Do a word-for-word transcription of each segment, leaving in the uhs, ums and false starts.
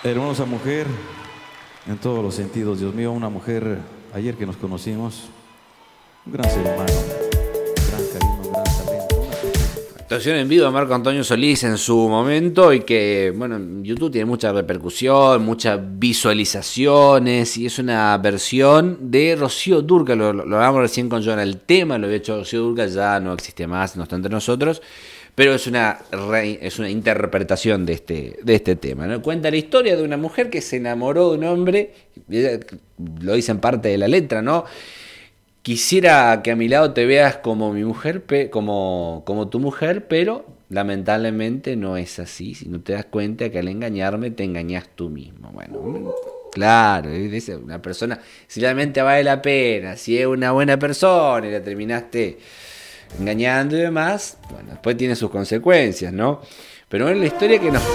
Hermosa mujer, en todos los sentidos, Dios mío, una mujer, ayer que nos conocimos, un gran ser humano, gran carisma, un gran talento. Actuación en vivo de Marco Antonio Solís en su momento y que, bueno, en YouTube tiene mucha repercusión, muchas visualizaciones y es una versión de Rocío Dúrcal, lo, lo, lo hablamos recién con Joana, el tema lo había hecho Rocío Dúrcal, ya no existe más, no está entre nosotros, pero es una, re, es una interpretación de este, de este tema, ¿no? Cuenta la historia de una mujer que se enamoró de un hombre, lo dice en parte de la letra, ¿no? Quisiera que a mi lado te veas como mi mujer, pe, como, como tu mujer, pero lamentablemente no es así. Si no te das cuenta que al engañarme te engañas tú mismo. Bueno, claro, es una persona, si realmente vale la pena, si es una buena persona y la terminaste engañando y demás, bueno, después tiene sus consecuencias, ¿no? Pero es la historia que nos...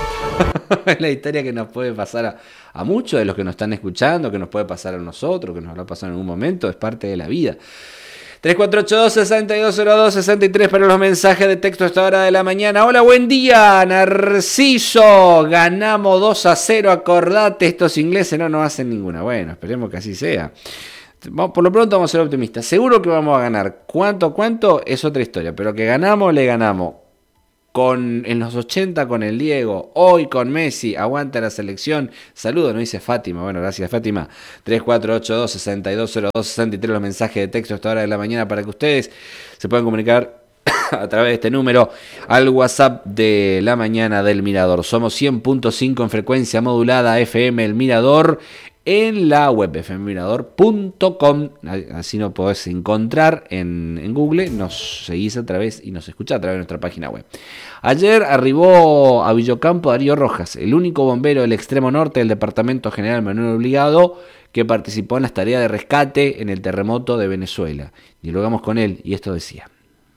es la historia que nos puede pasar a, a muchos de los que nos están escuchando, que nos puede pasar a nosotros, que nos va a pasar en algún momento, es parte de la vida. tres cuatro ocho dos, seis dos cero dos, seis tres para los mensajes de texto a esta hora de la mañana. Hola, buen día, Narciso. Ganamos dos a cero, acordate, estos ingleses no nos hacen ninguna. Bueno, esperemos que así sea. Por lo pronto vamos a ser optimistas. Seguro que vamos a ganar. ¿Cuánto, cuánto? Es otra historia. Pero que ganamos, le ganamos. Con, en los ochenta con el Diego, hoy con Messi, aguanta la selección. Saludos, nos dice Fátima. Bueno, gracias Fátima. tres cuatro ocho dos, seis dos cero dos, seis tres los mensajes de texto a esta hora de la mañana para que ustedes se puedan comunicar a través de este número al WhatsApp de la mañana del Mirador. Somos cien punto cinco en frecuencia modulada F M El Mirador. En la web efe eme mirador punto com, así nos podés encontrar en, en Google, nos seguís a través y nos escuchás a través de nuestra página web. Ayer arribó a Villocampo Darío Rojas, el único bombero del extremo norte del Departamento General Manuel Obligado que participó en las tareas de rescate en el terremoto de Venezuela. Dialogamos con él y esto decía.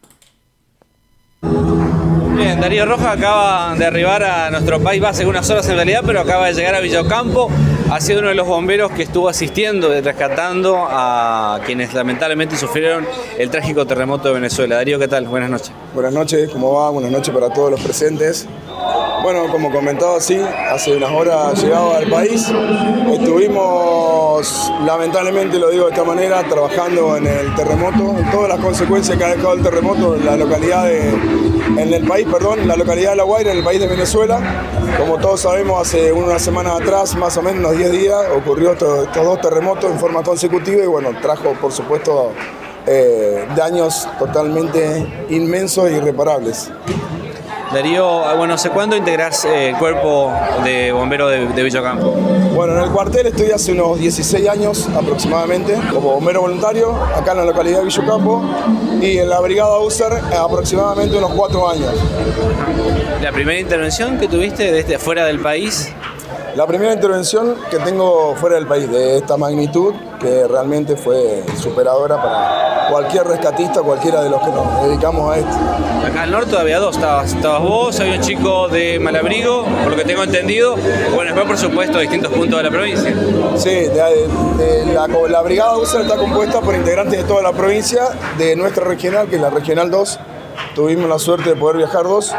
Bien, Darío Rojas acaba de arribar a nuestro país, va hace unas horas en realidad, pero acaba de llegar a Villocampo. Ha sido uno de los bomberos que estuvo asistiendo y rescatando a quienes lamentablemente sufrieron el trágico terremoto de Venezuela. Darío, ¿qué tal? Buenas noches. Buenas noches, ¿cómo va? Buenas noches para todos los presentes. Bueno, como comentaba, sí, hace unas horas llegado al país. Estuvimos, lamentablemente lo digo de esta manera, trabajando en el terremoto, en todas las consecuencias que ha dejado el terremoto en la localidad de, en el país, perdón, en la localidad de La Guaira, en el país de Venezuela. Como todos sabemos, hace unas semanas atrás, más o menos unos diez días, ocurrió estos, estos dos terremotos en forma consecutiva y bueno, trajo por supuesto eh, daños totalmente inmensos e irreparables. Darío, bueno, ¿hace cuándo integrás eh, el cuerpo de bombero de, de Villocampo? Bueno, en el cuartel estoy hace unos dieciséis años aproximadamente, como bombero voluntario, acá en la localidad de Villocampo, y en la brigada U S E R aproximadamente unos cuatro años. ¿La primera intervención que tuviste desde fuera del país? La primera intervención que tengo fuera del país, de esta magnitud, que realmente fue superadora para cualquier rescatista, cualquiera de los que nos dedicamos a esto. Acá al norte había dos, estabas, estabas vos, había un chico de Malabrigo, por lo que tengo entendido, bueno, después por supuesto distintos puntos de la provincia. Sí, de, de, de la, la brigada U S E R está compuesta por integrantes de toda la provincia, de nuestra regional, que es la Regional dos, tuvimos la suerte de poder viajar dos,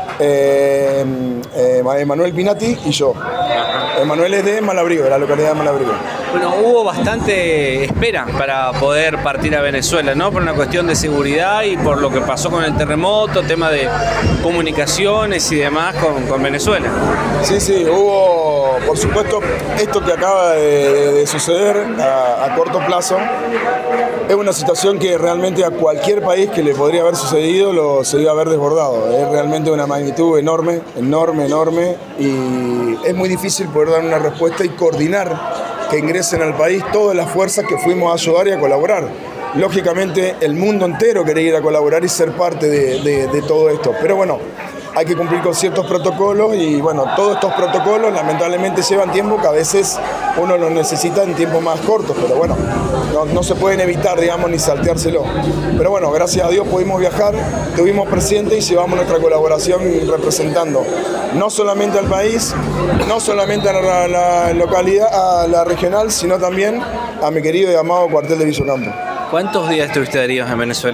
eh, eh, Emanuel Pinati y yo. Emanuel es de Malabrigo, de la localidad de Malabrigo. Bueno, hubo bastante espera para poder partir a Venezuela, ¿no? Por una cuestión de seguridad y por lo que pasó con el terremoto, tema de comunicaciones y demás con, con Venezuela. Sí, sí, hubo, por supuesto, esto que acaba de, de suceder a, a corto plazo. Es una situación que realmente a cualquier país que le podría haber sucedido lo, se iba a haber desbordado. Es realmente una magnitud enorme, enorme, enorme, y es muy difícil poder dar una respuesta y coordinar que ingresen al país todas las fuerzas que fuimos a ayudar y a colaborar. Lógicamente el mundo entero quería ir a colaborar y ser parte de, de, de todo esto, pero bueno, hay que cumplir con ciertos protocolos y bueno, todos estos protocolos lamentablemente llevan tiempo que a veces uno los necesita en tiempos más cortos, pero bueno, no, no se pueden evitar, digamos, ni salteárselo. Pero bueno, gracias a Dios pudimos viajar, estuvimos presentes y llevamos nuestra colaboración representando no solamente al país, no solamente a la, la localidad, a la regional, sino también a mi querido y amado cuartel de Villocampo. ¿Cuántos días estuviste, Darío, en Venezuela?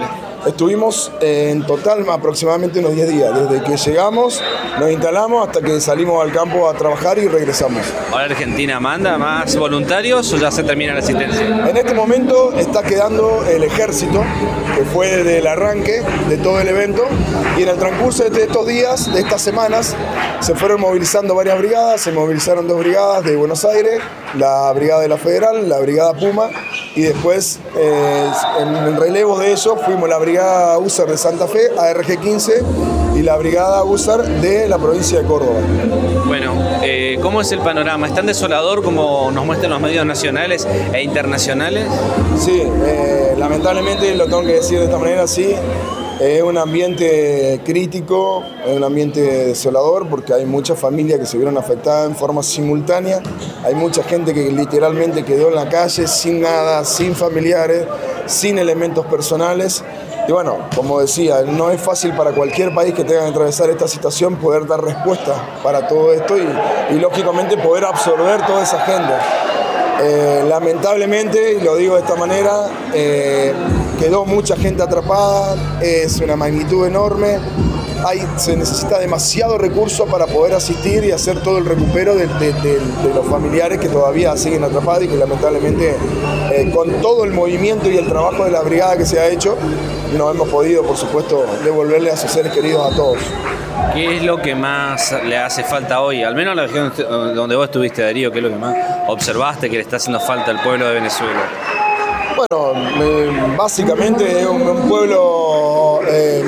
Estuvimos eh, en total aproximadamente unos diez días, desde que llegamos, nos instalamos hasta que salimos al campo a trabajar y regresamos. ¿Ahora Argentina manda más voluntarios o ya se termina la asistencia? En este momento está quedando el ejército, que fue desde el arranque de todo el evento, y en el transcurso de estos días, de estas semanas, se fueron movilizando varias brigadas, se movilizaron dos brigadas de Buenos Aires, la brigada de la Federal, la brigada Puma, y después eh, en el relevo de ellos fuimos la brigada U S A R de Santa Fe, A R G quince, y la brigada U S A R de la provincia de Córdoba. Bueno, eh, ¿cómo es el panorama? ¿Es tan desolador como nos muestran los medios nacionales e internacionales? Sí, eh, lamentablemente lo tengo que decir de esta manera, sí. Es un ambiente crítico, es un ambiente desolador porque hay muchas familias que se vieron afectadas en forma simultánea, hay mucha gente que literalmente quedó en la calle sin nada, sin familiares, sin elementos personales. Y bueno, como decía, no es fácil para cualquier país que tenga que atravesar esta situación poder dar respuesta para todo esto y, y lógicamente poder absorber toda esa gente. Eh, lamentablemente, y lo digo de esta manera, eh, quedó mucha gente atrapada, es una magnitud enorme, hay, se necesita demasiado recurso para poder asistir y hacer todo el recupero de, de, de, de los familiares que todavía siguen atrapados y que lamentablemente eh, con todo el movimiento y el trabajo de la brigada que se ha hecho, no hemos podido, por supuesto, devolverle a sus seres queridos a todos. ¿Qué es lo que más le hace falta hoy? Al menos en la región donde vos estuviste, Darío, ¿qué es lo que más observaste que le está haciendo falta al pueblo de Venezuela? Bueno, eh, básicamente es un, un pueblo... Eh,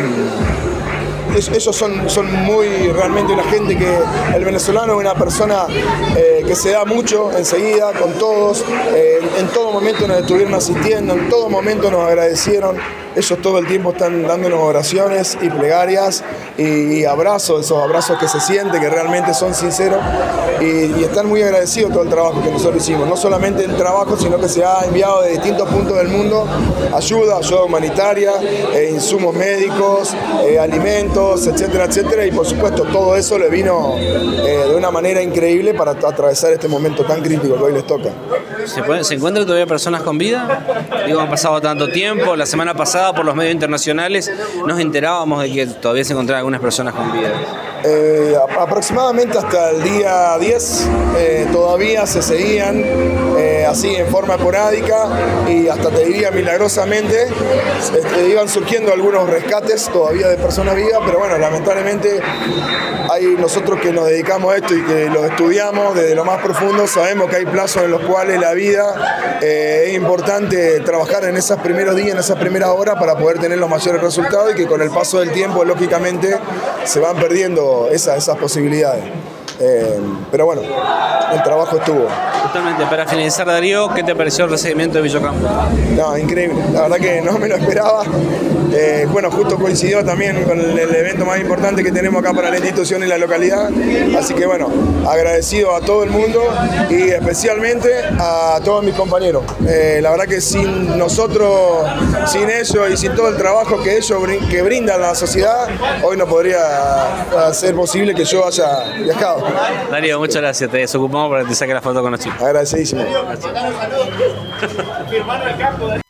ellos son, son muy, realmente una gente que, el venezolano es una persona eh, que se da mucho enseguida con todos, eh, en todo momento nos estuvieron asistiendo, en todo momento nos agradecieron, ellos todo el tiempo están dándonos oraciones y plegarias y, y abrazos, esos abrazos que se sienten, que realmente son sinceros y, y están muy agradecidos todo el trabajo que nosotros hicimos, no solamente el trabajo, sino que se ha enviado de distintos puntos del mundo ayuda, ayuda humanitaria, eh, insumos médicos, eh, alimentos, etcétera, etcétera, y por supuesto todo eso le vino eh, de una manera increíble para atravesar este momento tan crítico que hoy les toca. ¿Se, pueden, ¿Se encuentran todavía personas con vida? Digo, han pasado tanto tiempo, la semana pasada por los medios internacionales nos enterábamos de que todavía se encontraban algunas personas con vida. Eh, aproximadamente hasta el día diez eh, todavía se seguían eh, así en forma esporádica y hasta te diría milagrosamente este, iban surgiendo algunos rescates todavía de personas vivas, pero bueno, lamentablemente hay nosotros que nos dedicamos a esto y que lo estudiamos desde lo más profundo, sabemos que hay plazos en los cuales la vida eh, es importante trabajar en esos primeros días, en esas primeras horas para poder tener los mayores resultados y que con el paso del tiempo lógicamente se van perdiendo Esas, esas posibilidades. Eh, pero bueno, el trabajo estuvo. Justamente, para finalizar, Darío, ¿qué te pareció el recibimiento de Villocampo? No, increíble, la verdad que no me lo esperaba. Eh, bueno, justo coincidió también con el, el evento más importante que tenemos acá para la institución y la localidad. Así que bueno, agradecido a todo el mundo y especialmente a todos mis compañeros. Eh, la verdad que sin nosotros, sin ellos y sin todo el trabajo que ellos que brindan a la sociedad, hoy no podría ser posible que yo haya viajado. Darío, muchas gracias. Te desocupamos para que te saque la foto con los chicos. Agradecidísimo.